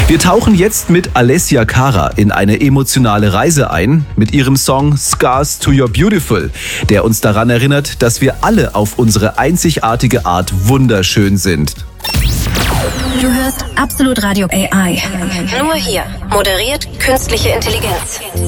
Wir tauchen jetzt mit Alessia Cara in eine emotionale Reise ein mit ihrem Song Scars to Your Beautiful, der uns daran erinnert, dass wir alle auf unsere einzigartige Art wunderschön sind. Du hörst Absolut Radio AI. Nur hier. Moderiert künstliche Intelligenz.